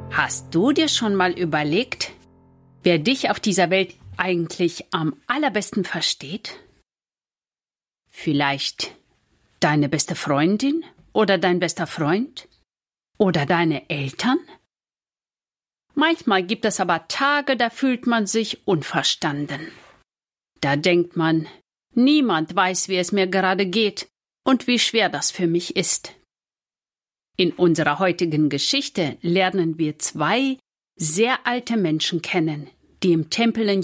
Hast du dir schon mal überlegt, wer dich auf dieser Welt eigentlich am allerbesten versteht? Vielleicht deine beste Freundin oder dein bester Freund? Oder deine Eltern? Manchmal gibt es aber Tage, da fühlt man sich unverstanden. Da denkt man, niemand weiß, wie es mir gerade geht und wie schwer das für mich ist. In unserer heutigen Geschichte lernen wir 2 sehr alte Menschen kennen, die im Tempel in